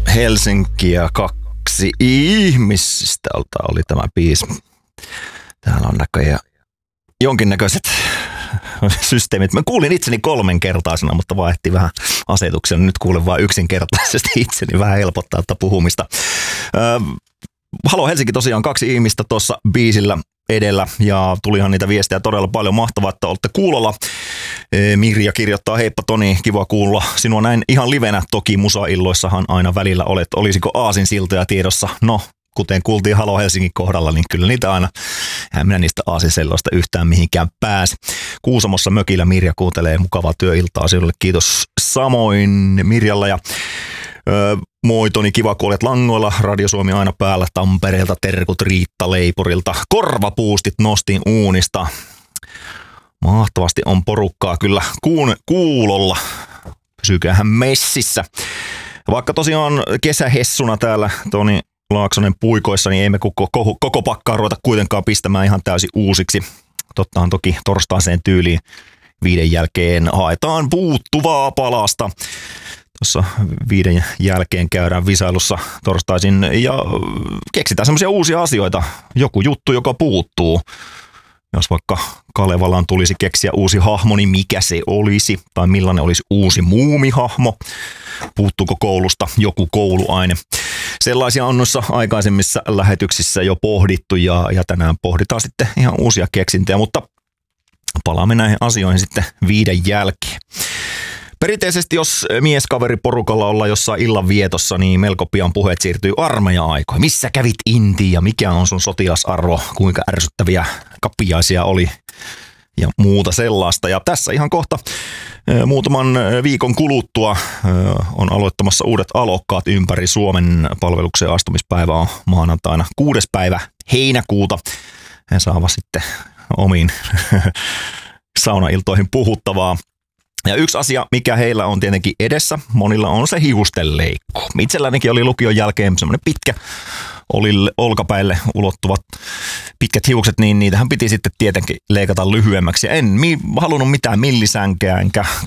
Helsinkiä kaksi ihmistä oli tämä biisi. Täällä on näköjään jonkinnäköiset systeemit. Mä kuulin itseni 3-kertaisena, mutta vaihti vähän asetuksia. Nyt kuulen vain yksinkertaisesti itseni. Vähän helpottaa tätä puhumista. Halo Helsinki tosiaan 2 ihmistä tuossa biisillä edellä ja tulihan niitä viestejä todella paljon. Mahtavaa, että olette kuulolla. Mirja kirjoittaa, heippa Toni, kiva kuulla sinua näin ihan livenä. Toki musailloissahan aina välillä olet. Olisiko aasinsiltoja tiedossa? No, kuten kuultiin Halo Helsingin kohdalla, niin kyllä niitä aina, en minä niistä aasinselloista yhtään mihinkään pääse. Kuusamossa mökillä Mirja kuuntelee mukavaa työiltaa sinulle. Kiitos samoin Mirjalla ja moi Toni, kiva kun olet langoilla. Radio Suomi aina päällä Tampereelta, terkut Riitta Leipurilta. Korvapuustit nostin uunista. Mahtavasti on porukkaa kyllä kuulolla. Pysykäähän messissä. Vaikka tosiaan kesähessuna täällä Toni Laaksonen puikoissa, niin emme koko pakkaa ruveta kuitenkaan pistämään ihan täysin uusiksi. Tottahan toki torstaiseen tyyliin 5 jälkeen haetaan puuttuvaa palasta. Tuossa 5 jälkeen käydään visailussa torstaisin ja keksitään semmoisia uusia asioita. Joku juttu, joka puuttuu. Jos vaikka Kalevalaan tulisi keksiä uusi hahmo, niin mikä se olisi? Tai millainen olisi uusi muumihahmo? Puuttuuko koulusta joku kouluaine? Sellaisia on noissa aikaisemmissa lähetyksissä jo pohdittu ja tänään pohditaan sitten ihan uusia keksintöjä, mutta palaamme näihin asioihin sitten 5 jälkeen. Perinteisesti, jos mieskaveriporukalla ollaan jossain illanvietossa, niin melko pian puheet siirtyy armeija-aikoihin. Missä kävit Intiin ja mikä on sun sotilasarvo, kuinka ärsyttäviä kapiaisia oli ja muuta sellaista. Ja tässä ihan kohta muutaman viikon kuluttua on aloittamassa uudet alokkaat ympäri Suomen. Palvelukseen astumispäivä on maanantaina 6. päivä heinäkuuta. He saavat sitten omiin saunailtoihin puhuttavaa. Ja yksi asia, mikä heillä on tietenkin edessä, monilla on se hiustenleikku. Itsellänikin oli lukion jälkeen semmoinen pitkä, oli olkapäille ulottuvat pitkät hiukset, niin niitähän piti sitten tietenkin leikata lyhyemmäksi. En halunnut mitään millisänkää enkä